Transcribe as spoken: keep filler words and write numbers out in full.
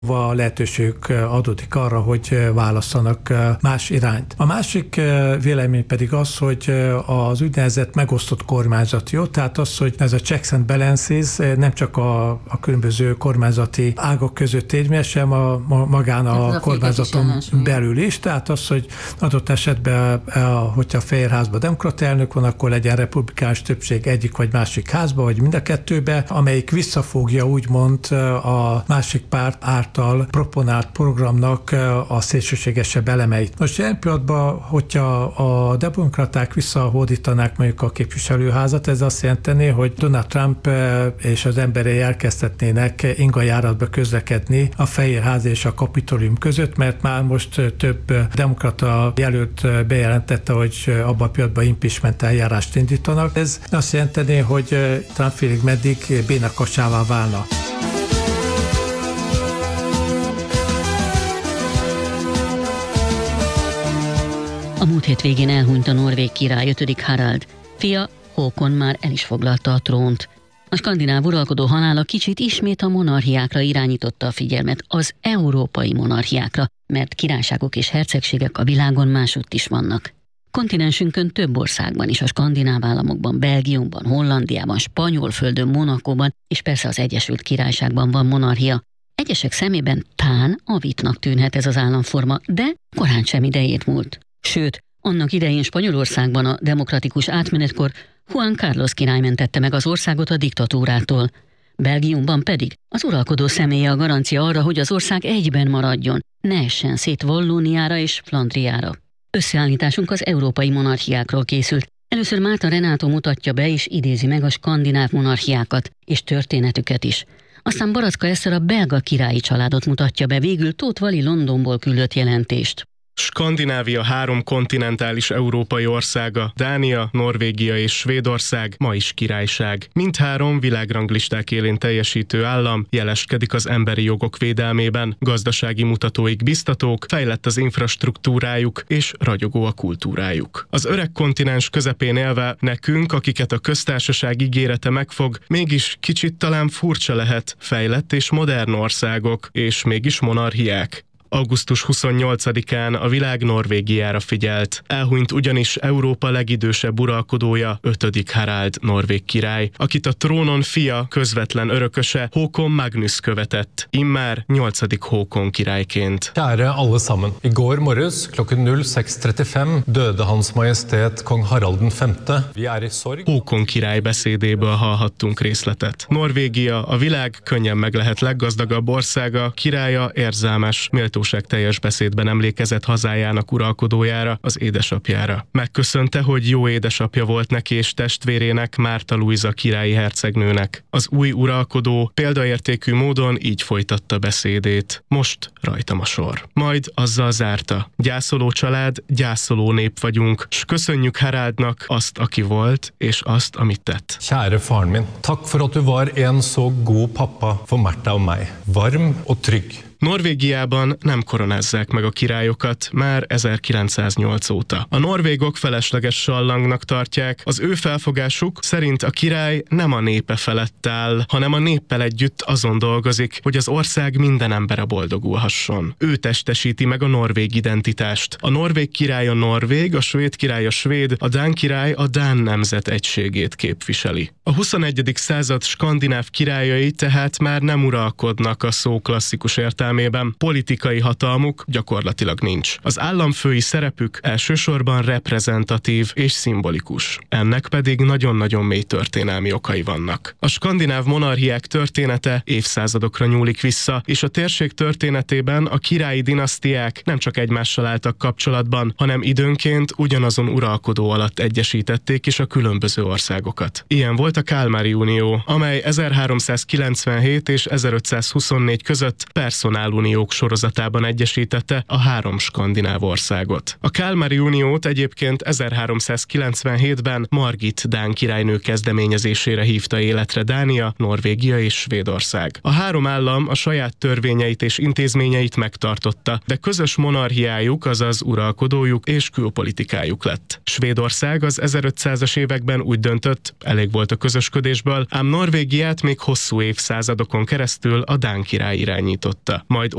lehetőségük adódik arra, hogy válasszanak más irányt. A másik vélemény pedig az, hogy az úgynevezett megosztott kormányzat jó, tehát az, hogy ez a checks and balances nem csak a, a különböző kormányzati ágak között érvényes, hanem a, a magán a, a kormányzaton belül is, tehát az, hogy adott esetben, hogyha a Fehérházban demokrata elnök van, akkor legyen republikánus többség egyik vagy másik házba, vagy mind a kettőbe, amelyik visszafogja úgymond a másik párt által proponált programnak a szélsőségesebb elemeit. Most ilyen pillanatban, hogyha a demokraták visszahódítanák mondjuk a képviselőházat, ez azt jelenteni, hogy Donald Trump és az emberei elkezdhetnének ingajáratba közlekedni a Fehérház és a Kapitolium között, mert már most több demokrata jelölt bejelentette, hogy abban a pillanatban impeachment eljárást indítanak. Ez azt jelenteni, hogy Trump félig meddig bénakassává válna. A múlt hét végén elhunyt a norvég király ötödik Harald. Fia, Håkon már el is foglalta a trónt. A skandináv uralkodó halála kicsit ismét a monarchiákra irányította a figyelmet, az európai monarchiákra, mert királyságok és hercegségek a világon másutt is vannak. Kontinensünkön több országban is, a skandináv államokban, Belgiumban, Hollandiában, Spanyolföldön, Monakóban és persze az Egyesült Királyságban van monarchia. Egyesek szemében tán avitnak tűnhet ez az államforma, de korán sem idejét múlt. Sőt, annak idején Spanyolországban a demokratikus átmenetkor Juan Carlos király mentette meg az országot a diktatúrától. Belgiumban pedig az uralkodó személye a garancia arra, hogy az ország egyben maradjon, ne essen szét Vallóniára és Flandriára. Összeállításunk az európai monarchiákról készült. Először Márta Renátó mutatja be és idézi meg a skandináv monarchiákat és történetüket is. Aztán Baraczka Eszter a belga királyi családot mutatja be, végül Tóth Vali Londonból küldött jelentést. Skandinávia három kontinentális európai országa, Dánia, Norvégia és Svédország ma is királyság. Mindhárom világranglisták élén teljesítő állam jeleskedik az emberi jogok védelmében, gazdasági mutatóik biztatók, fejlett az infrastruktúrájuk és ragyogó a kultúrájuk. Az öreg kontinens közepén élve nekünk, akiket a köztársaság ígérete megfog, mégis kicsit talán furcsa lehet, fejlett és modern országok, és mégis monarchiák. augusztus huszonnyolcadikán a világ Norvégiára figyelt. Elhunyt ugyanis Európa legidősebb uralkodója, ötödik Harald norvég király, akit a trónon fia, közvetlen örököse, Håkon Magnus követett, immár nyolcadik Håkon királyként. Kjære alle sammen. I går morges klokken null seks trettifem döde Hans Majestät Kong Harald den femte. Vi er i sorg. Håkon király beszédéből hallhattunk részletet. Norvégia a világ könnyen meg lehet leggazdagabb országa, királya érzelmes, méltó teljes beszédben emlékezett hazájának uralkodójára, az édesapjára. Megköszönte, hogy jó édesapja volt neki és testvérének, Márta Lujza királyi hercegnőnek. Az új uralkodó példaértékű módon így folytatta beszédét. Most rajtam a sor. Majd azzal zárta. Gyászoló család, gyászoló nép vagyunk, s köszönjük Haraldnak azt, aki volt, és azt, amit tett. Kjære faren min, takk for at du var en så god pappa for Märta og meg. Varm og trygg. Norvégiában nem koronázzák meg a királyokat már ezerkilencszáznyolc óta. A norvégok felesleges sallangnak tartják, az ő felfogásuk szerint a király nem a népe felett áll, hanem a néppel együtt azon dolgozik, hogy az ország minden embere boldogulhasson. Ő testesíti meg a norvég identitást. A norvég király a norvég, a svéd király a svéd, a dán király a dán nemzet egységét képviseli. A huszonegyedik század skandináv királyai tehát már nem uralkodnak a szó klasszikus értelmében, politikai hatalmuk gyakorlatilag nincs. Az államfői szerepük elsősorban reprezentatív és szimbolikus. Ennek pedig nagyon-nagyon mély történelmi okai vannak. A skandináv monarchiák története évszázadokra nyúlik vissza, és a térség történetében a királyi dinasztiák nem csak egymással álltak kapcsolatban, hanem időnként ugyanazon uralkodó alatt egyesítették is a különböző országokat. Ilyen volt a Kalmári Unió, amely ezerháromszázkilencvenhét és ezerötszázhuszonnégy között personál uniók sorozatában egyesítette a három skandináv országot. A Kalmári Uniót egyébként ezerháromszázkilencvenhétben Margit dán királynő kezdeményezésére hívta életre Dánia, Norvégia és Svédország. A három állam a saját törvényeit és intézményeit megtartotta, de közös monarchiájuk, azaz uralkodójuk és külpolitikájuk lett. Svédország az ezerötszázas években úgy döntött, elég volt a közösködésből, ám Norvégiát még hosszú évszázadokon keresztül a dán király irányította. majd